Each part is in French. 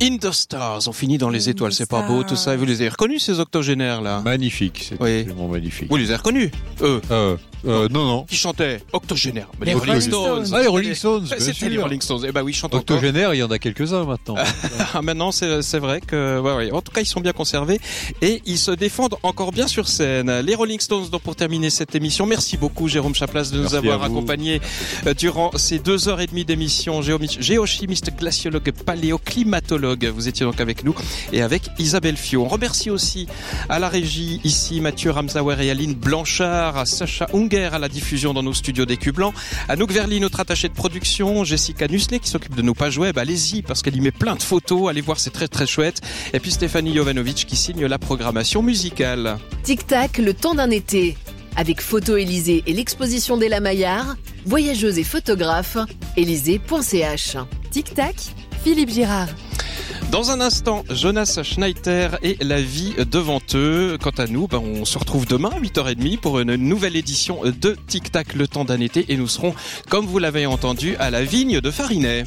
In the Stars, on finit dans les étoiles, c'est pas beau tout ça. Vous les avez reconnus ces octogénaires là? Magnifique, c'est absolument magnifique. Vous les avez reconnus? Non. Qui chantaient octogénaires? Les Rolling Stones. Ah, les Rolling Stones. C'était les Rolling Stones. Eh ben oui, ils chantent encore. Octogénaires, il y en a quelques-uns maintenant. Maintenant, c'est vrai que, ouais. En tout cas, ils sont bien conservés et ils se défendent encore bien sur scène. Les Rolling Stones, donc pour terminer cette émission, merci beaucoup Jérôme Chaplas de nous avoir accompagnés durant ces 2h30 d'émission. Géochimiste, glaciologue, paléoclimatologue. Vous étiez donc avec nous et avec Isabelle Fio. On remercie aussi à la régie ici Mathieu Ramsauer et Aline Blanchard, à Sacha Unger à la diffusion dans nos studios d'Écu Blanc, à Nouk Verly, notre attachée de production, Jessica Nuslet qui s'occupe de nos pages web. Allez-y parce qu'elle y met plein de photos. Allez voir, c'est très très chouette. Et puis Stéphanie Jovanovic qui signe la programmation musicale. Tic Tac, le temps d'un été. Avec Photo Élysée et l'exposition d'Ella Maillard, voyageuse et photographe, élysée.ch. Tic Tac, Philippe Girard. Dans un instant, Jonas Schneider et la vie devant eux. Quant à nous, on se retrouve demain à 8h30 pour une nouvelle édition de Tic Tac, le temps d'un été. Et nous serons, comme vous l'avez entendu, à la vigne de Farinet.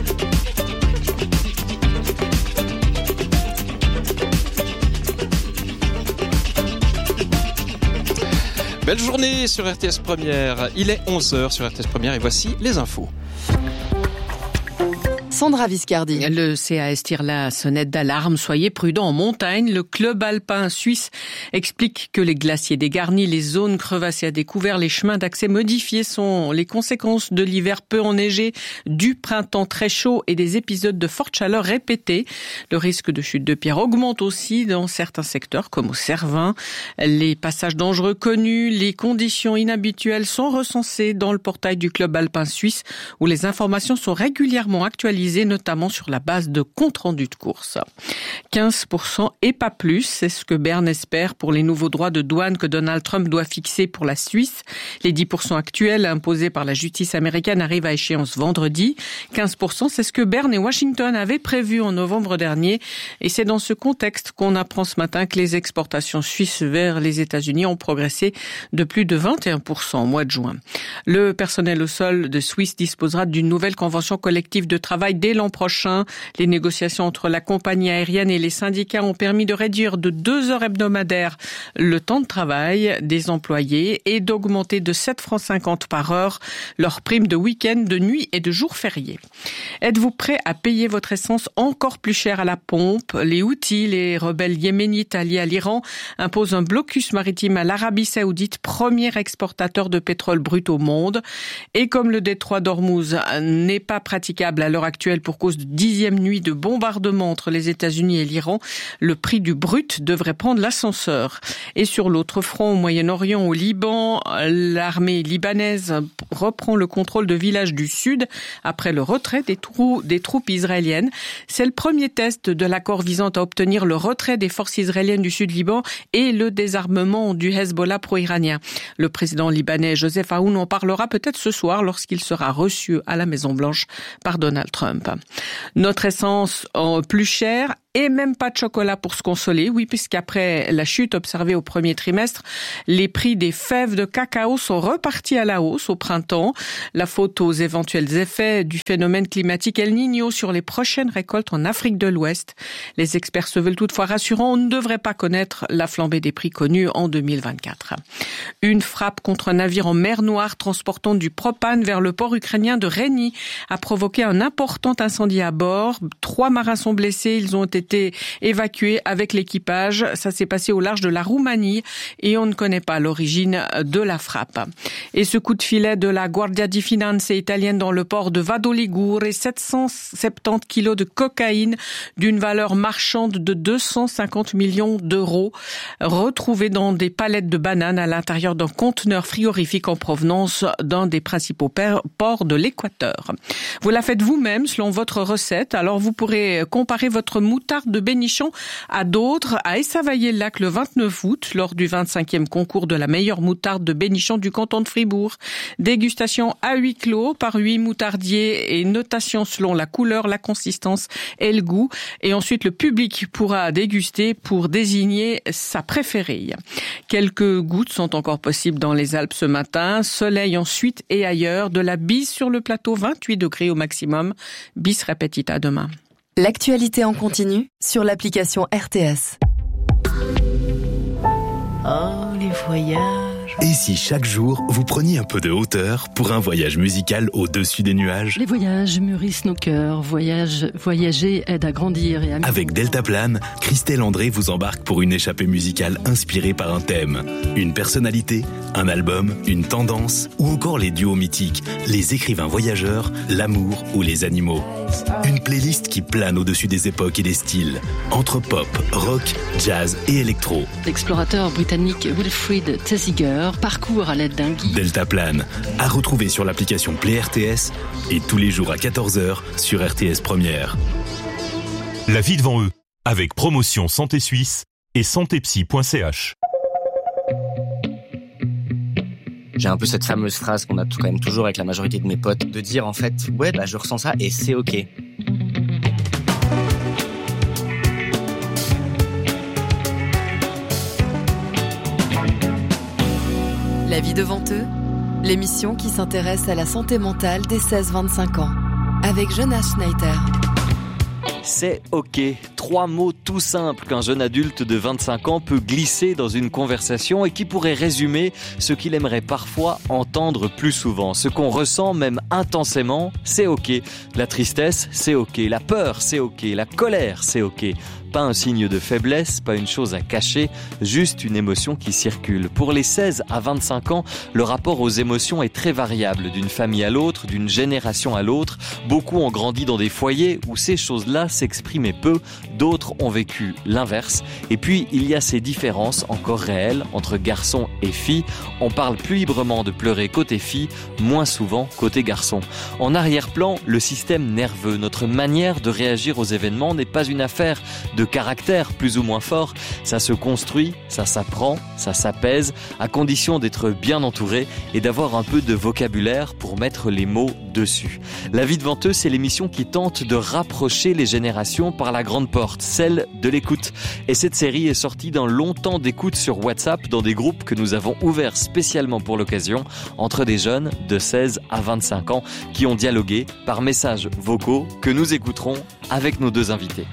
Belle journée sur RTS Première. Il est 11h sur RTS Première et voici les infos. Sandra Viscardi. Le CAS tire la sonnette d'alarme. Soyez prudents en montagne. Le club alpin suisse explique que les glaciers dégarnis, les zones crevassées à découvert, les chemins d'accès modifiés sont les conséquences de l'hiver peu enneigé, du printemps très chaud et des épisodes de forte chaleur répétés. Le risque de chute de pierre augmente aussi dans certains secteurs comme au Cervin. Les passages dangereux connus, les conditions inhabituelles sont recensées dans le portail du club alpin suisse où les informations sont régulièrement actualisées, notamment sur la base de comptes rendus de course. 15% et pas plus, c'est ce que Berne espère pour les nouveaux droits de douane que Donald Trump doit fixer pour la Suisse. Les 10% actuels imposés par la justice américaine arrivent à échéance vendredi. 15%, c'est ce que Berne et Washington avaient prévu en novembre dernier. Et c'est dans ce contexte qu'on apprend ce matin que les exportations suisses vers les États-Unis ont progressé de plus de 21% au mois de juin. Le personnel au sol de Suisse disposera d'une nouvelle convention collective de travail dès l'an prochain. Les négociations entre la compagnie aérienne et les syndicats ont permis de réduire de 2 heures hebdomadaires le temps de travail des employés et d'augmenter de 7,50 francs par heure leurs primes de week-end, de nuit et de jours fériés. Êtes-vous prêt à payer votre essence encore plus cher à la pompe? Les Houthis, les rebelles yéménites alliés à l'Iran, imposent un blocus maritime à l'Arabie Saoudite, premier exportateur de pétrole brut au monde. Et comme le détroit d'Ormuz n'est pas praticable à l'heure actuelle pour cause de 10e nuit de bombardement entre les États-Unis et l'Iran, le prix du brut devrait prendre l'ascenseur. Et sur l'autre front, au Moyen-Orient, au Liban, l'armée libanaise reprend le contrôle de villages du sud après le retrait des troupes israéliennes. C'est le premier test de l'accord visant à obtenir le retrait des forces israéliennes du sud Liban et le désarmement du Hezbollah pro-iranien. Le président libanais Joseph Aoun en parlera peut-être ce soir lorsqu'il sera reçu à la Maison-Blanche par Donald Trump. Notre essence plus chère et même pas de chocolat pour se consoler. Oui, puisqu'après la chute observée au premier trimestre, les prix des fèves de cacao sont repartis à la hausse au printemps. La faute aux éventuels effets du phénomène climatique El Niño sur les prochaines récoltes en Afrique de l'Ouest. Les experts se veulent toutefois rassurants, on ne devrait pas connaître la flambée des prix connue en 2024. Une frappe contre un navire en mer Noire transportant du propane vers le port ukrainien de Reni a provoqué un important incendie à bord. 3 marins sont blessés, ils ont été évacués avec l'équipage. Ça s'est passé au large de la Roumanie et on ne connaît pas l'origine de la frappe. Et ce coup de filet de la Guardia di Finanza italienne dans le port de Vado Ligure et 770 kilos de cocaïne d'une valeur marchande de 250 millions d'euros retrouvés dans des palettes de bananes à l'intérieur d'un conteneur frigorifique en provenance d'un des principaux ports de l'Équateur. Vous la faites vous-même selon votre recette, alors vous pourrez comparer votre moutarde de Bénichon à d'autres à Essavaillé-le-Lac le 29 août lors du 25e concours de la meilleure moutarde de Bénichon du canton de Fribourg. Dégustation à huis clos par 8 moutardiers et notation selon la couleur, la consistance et le goût. Et ensuite, le public pourra déguster pour désigner sa préférée. Quelques gouttes sont encore possibles dans les Alpes ce matin. Soleil ensuite et ailleurs. De la bise sur le plateau, 28 degrés au maximum. Bis repetita demain. L'actualité en continu sur l'application RTS. Oh, les voyages. Et si chaque jour, vous preniez un peu de hauteur pour un voyage musical au-dessus des nuages? Les voyages mûrissent nos cœurs. Voyager aide à grandir et à... Avec Deltaplane, Christelle André vous embarque pour une échappée musicale inspirée par un thème, une personnalité, un album, une tendance ou encore les duos mythiques, les écrivains voyageurs, l'amour ou les animaux. Une playlist qui plane au-dessus des époques et des styles, entre pop, rock, jazz et électro. L'explorateur britannique Wilfrid Thesiger parcourt à l'aide d'un guide. Deltaplane, à retrouver sur l'application Play RTS et tous les jours à 14h sur RTS Première. La vie devant eux, avec Promotion Santé Suisse et santépsy.ch. J'ai un peu cette fameuse phrase qu'on a quand même toujours avec la majorité de mes potes, de dire en fait, ouais, je ressens ça et c'est ok. La vie devant eux, l'émission qui s'intéresse à la santé mentale des 16-25 ans, avec Jonas Schneider. C'est ok. 3 mots tout simples qu'un jeune adulte de 25 ans peut glisser dans une conversation et qui pourraient résumer ce qu'il aimerait parfois entendre plus souvent. Ce qu'on ressent même intensément, c'est ok. La tristesse, c'est ok. La peur, c'est ok. La colère, c'est ok. Pas un signe de faiblesse, pas une chose à cacher, juste une émotion qui circule. Pour les 16 à 25 ans, le rapport aux émotions est très variable, d'une famille à l'autre, d'une génération à l'autre. Beaucoup ont grandi dans des foyers où ces choses-là s'exprimaient peu, d'autres ont vécu l'inverse. Et puis, il y a ces différences encore réelles entre garçons et filles. On parle plus librement de pleurer côté fille, moins souvent côté garçon. En arrière-plan, le système nerveux, notre manière de réagir aux événements n'est pas une affaire de caractère plus ou moins fort, ça se construit, ça s'apprend, ça s'apaise, à condition d'être bien entouré et d'avoir un peu de vocabulaire pour mettre les mots dessus. La vie devant eux, c'est l'émission qui tente de rapprocher les générations par la grande porte, celle de l'écoute. Et cette série est sortie d'un long temps d'écoute sur WhatsApp dans des groupes que nous avons ouverts spécialement pour l'occasion entre des jeunes de 16 à 25 ans qui ont dialogué par messages vocaux que nous écouterons avec nos deux invités.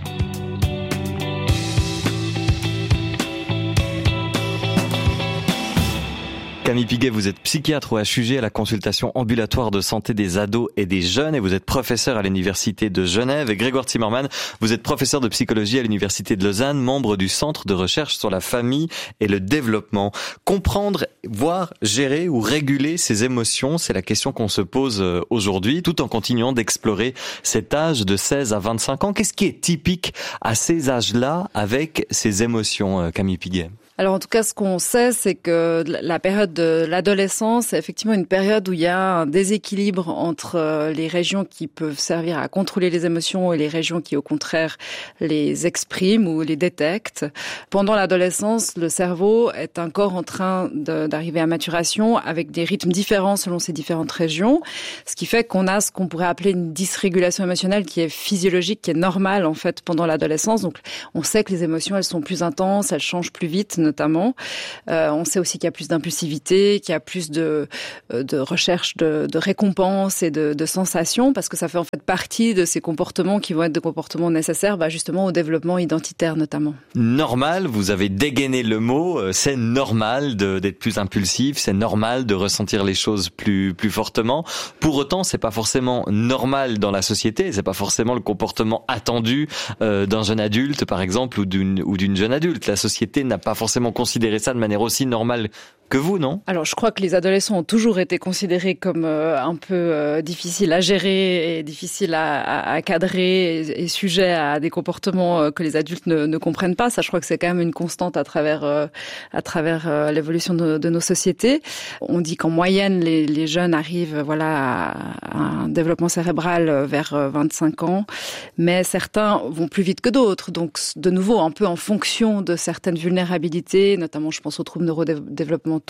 Camille Piguet, vous êtes psychiatre au HUG à la consultation ambulatoire de santé des ados et des jeunes et vous êtes professeur à l'université de Genève. Et Grégoire Zimmermann, vous êtes professeur de psychologie à l'université de Lausanne, membre du centre de recherche sur la famille et le développement. Comprendre, voire gérer ou réguler ses émotions, c'est la question qu'on se pose aujourd'hui, tout en continuant d'explorer cet âge de 16 à 25 ans. Qu'est-ce qui est typique à ces âges-là avec ces émotions, Camille Piguet ? Alors en tout cas, ce qu'on sait, c'est que la période de l'adolescence, c'est effectivement une période où il y a un déséquilibre entre les régions qui peuvent servir à contrôler les émotions et les régions qui, au contraire, les expriment ou les détectent. Pendant l'adolescence, le cerveau est encore en train d'arriver à maturation avec des rythmes différents selon ces différentes régions, ce qui fait qu'on a ce qu'on pourrait appeler une dysrégulation émotionnelle qui est physiologique, qui est normale en fait pendant l'adolescence. Donc on sait que les émotions, elles sont plus intenses, elles changent plus vite, notamment. On sait aussi qu'il y a plus d'impulsivité, qu'il y a plus de recherche de récompenses et de sensations, parce que ça fait en fait partie de ces comportements qui vont être des comportements nécessaires justement au développement identitaire notamment. Normal, vous avez dégainé le mot, c'est normal d'être plus impulsif, c'est normal de ressentir les choses plus fortement. Pour autant, c'est pas forcément normal dans la société, c'est pas forcément le comportement attendu d'un jeune adulte par exemple ou d'une jeune adulte. La société n'a pas forcément considéré ça de manière aussi normale que vous, non ? Alors, je crois que les adolescents ont toujours été considérés comme un peu difficiles à gérer et difficiles à cadrer et sujets à des comportements que les adultes ne comprennent pas. Ça, je crois que c'est quand même une constante à travers l'évolution de nos sociétés. On dit qu'en moyenne, les jeunes arrivent à un développement cérébral vers 25 ans, mais certains vont plus vite que d'autres. Donc, de nouveau, un peu en fonction de certaines vulnérabilités, notamment je pense aux troubles neurodéveloppementaux,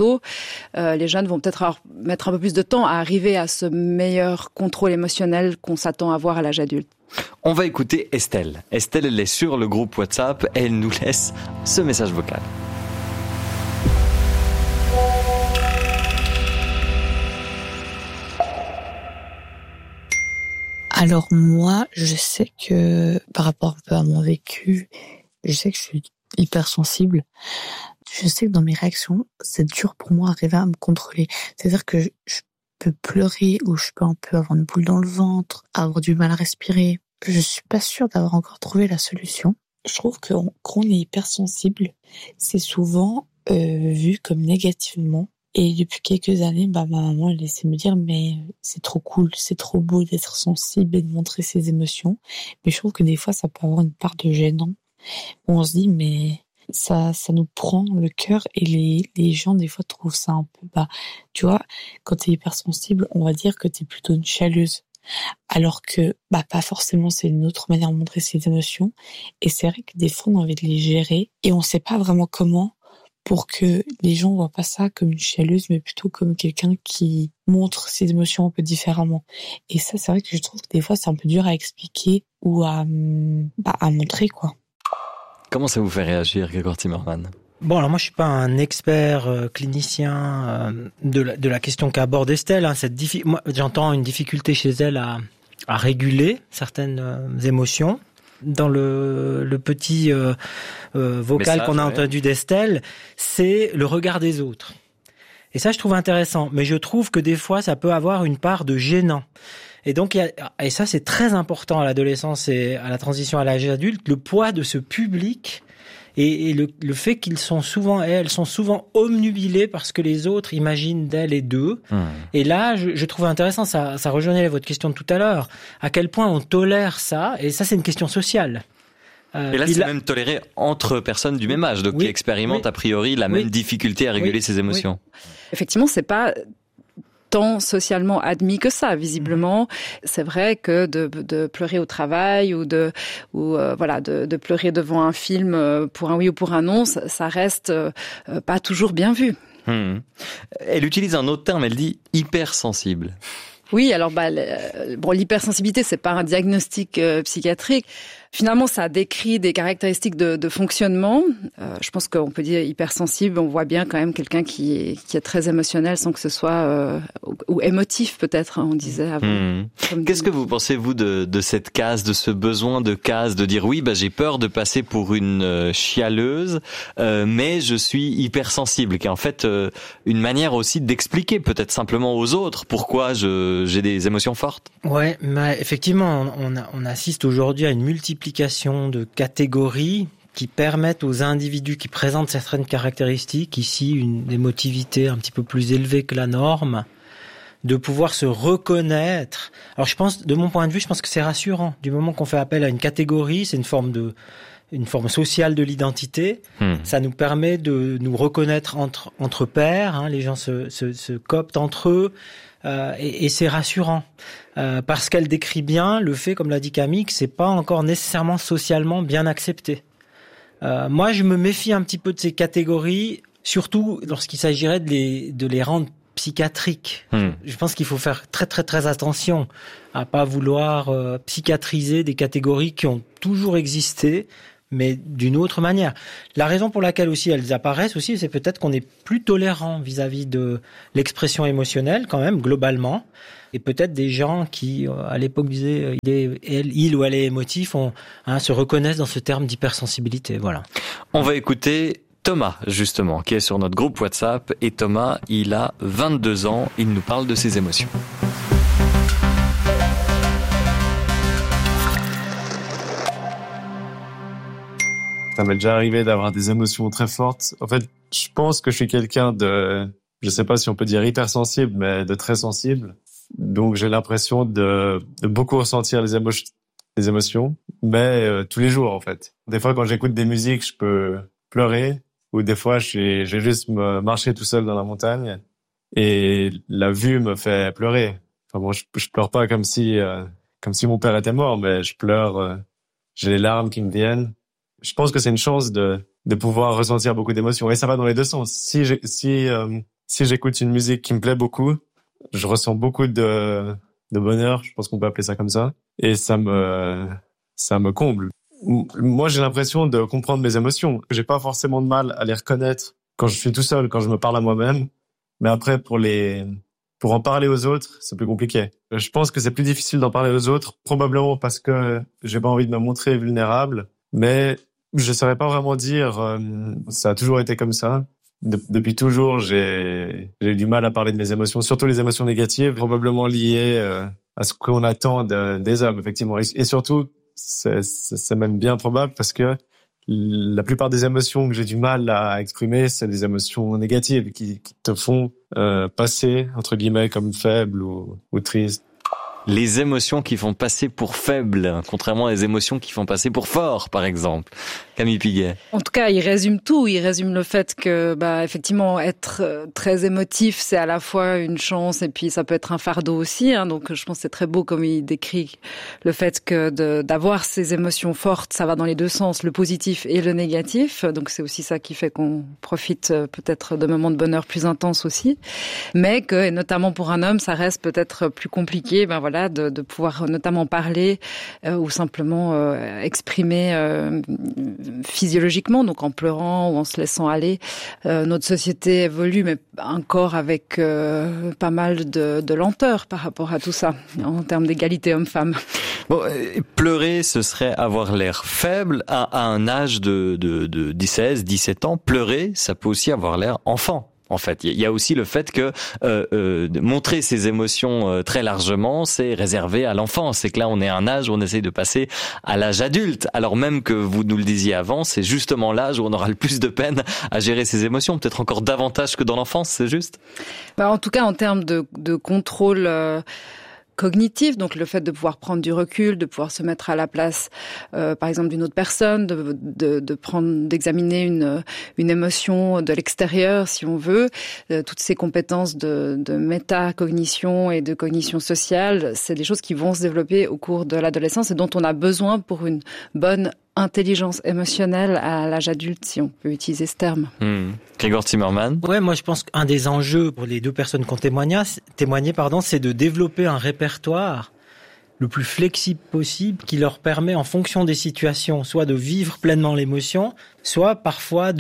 les jeunes vont peut-être mettre un peu plus de temps à arriver à ce meilleur contrôle émotionnel qu'on s'attend à avoir à l'âge adulte. On va écouter Estelle. Estelle, elle est sur le groupe WhatsApp et elle nous laisse ce message vocal. Alors moi, je sais que par rapport un peu à mon vécu, je sais que je suis hypersensible. Je sais que dans mes réactions, c'est dur pour moi d'arriver à me contrôler. C'est-à-dire que je peux pleurer ou je peux un peu avoir une boule dans le ventre, avoir du mal à respirer. Je suis pas sûre d'avoir encore trouvé la solution. Je trouve que quand on est hypersensible, c'est souvent vu comme négativement. Et depuis quelques années, ma maman elle essaie de me dire mais c'est trop cool, c'est trop beau d'être sensible et de montrer ses émotions. Mais je trouve que des fois ça peut avoir une part de gênant. Où on se dit mais ça nous prend le cœur et les gens des fois trouvent ça un peu tu vois, quand t'es hypersensible, on va dire que t'es plutôt une chialeuse. Alors que pas forcément, c'est une autre manière de montrer ses émotions. Et c'est vrai que des fois on a envie de les gérer et on sait pas vraiment comment pour que les gens voient pas ça comme une chialeuse, mais plutôt comme quelqu'un qui montre ses émotions un peu différemment. Et ça, c'est vrai que je trouve que des fois, c'est un peu dur à expliquer ou à montrer, quoi. Comment ça vous fait réagir, Grégoire Timmerman ? Bon, alors moi, je suis pas un expert clinicien de la question qu'a abordée Estelle. Moi, j'entends une difficulté chez elle à réguler certaines émotions. Dans le petit vocal qu'on a entendu d'Estelle, c'est le regard des autres. Et ça, je trouve intéressant. Mais je trouve que des fois, ça peut avoir une part de gênant. Et donc, et ça, c'est très important à l'adolescence et à la transition à l'âge adulte, le poids de ce public et le fait elles sont souvent obnubilées par ce que les autres imaginent d'elles et d'eux. Et là, je trouve intéressant, ça rejoignait votre question de tout à l'heure, à quel point on tolère ça, et ça, c'est une question sociale. Et là, c'est même toléré entre personnes du même âge, donc qui expérimentent a priori la même difficulté à réguler ses émotions. Oui. Effectivement, c'est pas tant socialement admis que ça, visiblement. C'est vrai que de pleurer au travail ou de pleurer devant un film pour un oui ou pour un non, ça reste pas toujours bien vu. Elle utilise un autre terme, elle dit hypersensible. Oui, alors l'hypersensibilité, c'est pas un diagnostic psychiatrique. Finalement, ça décrit des caractéristiques de fonctionnement. Je pense qu'on peut dire hypersensible. On voit bien quand même quelqu'un qui est très émotionnel sans que ce soit ou émotif peut-être. On disait avant. Qu'est-ce que vous pensez vous de cette case, de ce besoin de case, de dire oui, j'ai peur de passer pour une chialeuse, mais je suis hypersensible, qui est en fait une manière aussi d'expliquer peut-être simplement aux autres pourquoi j'ai des émotions fortes. Ouais, mais effectivement, on assiste aujourd'hui à une multiplication de catégories qui permettent aux individus qui présentent certaines caractéristiques, ici une émotivité un petit peu plus élevée que la norme, de pouvoir se reconnaître. Alors de mon point de vue, je pense que c'est rassurant. Du moment qu'on fait appel à une catégorie, c'est une forme sociale de l'identité. Ça nous permet de nous reconnaître entre pairs. Les gens se cooptent entre eux. Et c'est rassurant parce qu'elle décrit bien le fait, comme l'a dit Camille, que c'est pas encore nécessairement socialement bien accepté. Moi, je me méfie un petit peu de ces catégories, surtout lorsqu'il s'agirait de les rendre psychiatriques. Je pense qu'il faut faire très très très attention à pas vouloir psychiatriser des catégories qui ont toujours existé, mais d'une autre manière. La raison pour laquelle aussi elles apparaissent aussi, c'est peut-être qu'on est plus tolérant vis-à-vis de l'expression émotionnelle quand même, globalement. Et peut-être des gens qui, à l'époque, disaient il ou elle est émotif, se reconnaissent dans ce terme d'hypersensibilité. Voilà. On va écouter Thomas, justement, qui est sur notre groupe WhatsApp. Et Thomas, il a 22 ans, il nous parle de ses émotions. Ça m'est déjà arrivé d'avoir des émotions très fortes. En fait, je pense que je suis quelqu'un je sais pas si on peut dire hypersensible, mais de très sensible. Donc j'ai l'impression de beaucoup ressentir les émotions, mais tous les jours en fait. Des fois quand j'écoute des musiques, je peux pleurer, ou des fois j'ai juste marché tout seul dans la montagne et la vue me fait pleurer. Enfin bon, je pleure pas comme si mon père était mort, mais je pleure, j'ai les larmes qui me viennent. Je pense que c'est une chance de pouvoir ressentir beaucoup d'émotions, et ça va dans les deux sens. Si j'écoute une musique qui me plaît beaucoup, je ressens beaucoup de bonheur, je pense qu'on peut appeler ça comme ça, et ça me comble. Moi, j'ai l'impression de comprendre mes émotions. J'ai pas forcément de mal à les reconnaître quand je suis tout seul, quand je me parle à moi-même, mais après pour les Pour en parler aux autres, c'est plus compliqué. Je pense que c'est plus difficile d'en parler aux autres, probablement parce que j'ai pas envie de me montrer vulnérable, mais je saurais pas vraiment dire, ça a toujours été comme ça. Depuis toujours, j'ai eu du mal à parler de mes émotions, surtout les émotions négatives, probablement liées à ce qu'on attend des hommes, effectivement. Et surtout, c'est même bien probable parce que la plupart des émotions que j'ai du mal à exprimer, c'est des émotions négatives qui te font passer, entre guillemets, comme faible ou triste. Les émotions qui font passer pour faibles, contrairement à les émotions qui font passer pour forts, par exemple. Camille Piguet. En tout cas, il résume tout. Il résume le fait que, effectivement, être très émotif, c'est à la fois une chance et puis ça peut être un fardeau aussi. Donc, je pense que c'est très beau comme il décrit le fait que d'avoir ces émotions fortes, ça va dans les deux sens, le positif et le négatif. Donc, c'est aussi ça qui fait qu'on profite peut-être de moments de bonheur plus intenses aussi. Mais que, et notamment pour un homme, ça reste peut-être plus compliqué, de pouvoir notamment parler ou simplement exprimer physiologiquement, donc en pleurant ou en se laissant aller. Notre société évolue, mais encore avec pas mal de lenteur par rapport à tout ça, en termes d'égalité homme-femme. Bon, pleurer, ce serait avoir l'air faible à un âge de 16, 17 ans. Pleurer, ça peut aussi avoir l'air enfant. En fait, il y a aussi le fait que montrer ses émotions très largement, c'est réservé à l'enfance. C'est que là, on est à un âge où on essaye de passer à l'âge adulte. Alors même que vous nous le disiez avant, c'est justement l'âge où on aura le plus de peine à gérer ses émotions, peut-être encore davantage que dans l'enfance, c'est juste ? En tout cas, en termes de contrôle cognitif, donc le fait de pouvoir prendre du recul, de pouvoir se mettre à la place, par exemple, d'une autre personne, d'examiner une émotion de l'extérieur, si on veut. Toutes ces compétences de métacognition et de cognition sociale, c'est des choses qui vont se développer au cours de l'adolescence et dont on a besoin pour une bonne intelligence émotionnelle à l'âge adulte, si on peut utiliser ce terme. Grégoire Zimmermann. Ouais, moi je pense qu'un des enjeux pour les deux personnes qui ont témoigné, c'est de développer un répertoire le plus flexible possible qui leur permet, en fonction des situations, soit de vivre pleinement l'émotion, soit parfois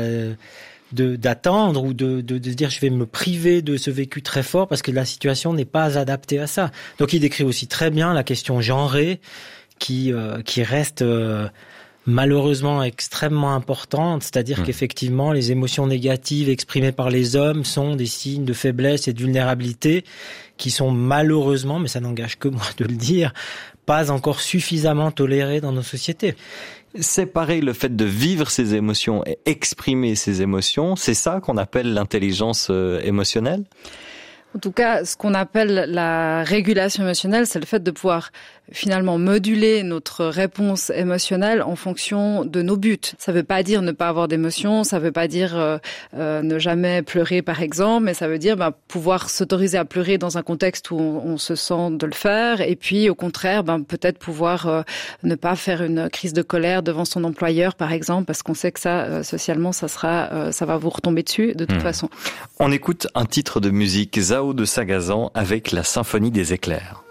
d'attendre ou de se dire je vais me priver de ce vécu très fort parce que la situation n'est pas adaptée à ça. Donc il décrit aussi très bien la question genrée qui reste malheureusement extrêmement importante, c'est-à-dire qu'effectivement les émotions négatives exprimées par les hommes sont des signes de faiblesse et de vulnérabilité qui sont malheureusement, mais ça n'engage que moi de le dire, pas encore suffisamment tolérés dans nos sociétés. Séparer le fait de vivre ses émotions et exprimer ses émotions, c'est ça qu'on appelle l'intelligence émotionnelle ? En tout cas, ce qu'on appelle la régulation émotionnelle, c'est le fait de pouvoir finalement moduler notre réponse émotionnelle en fonction de nos buts. Ça veut pas dire ne pas avoir d'émotions, ça veut pas dire ne jamais pleurer par exemple, mais ça veut dire pouvoir s'autoriser à pleurer dans un contexte où on se sent de le faire, et puis au contraire peut-être pouvoir ne pas faire une crise de colère devant son employeur par exemple, parce qu'on sait que ça socialement ça va vous retomber dessus de toute façon. On écoute un titre de musique, Zao de Sagazan avec la Symphonie des éclairs.